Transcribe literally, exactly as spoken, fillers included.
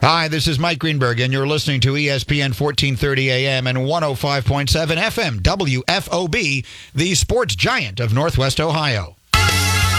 Hi, this is Mike Greenberg, and you're listening to E S P N fourteen thirty A M and one oh five point seven F M, W F O B, the sports giant of Northwest Ohio.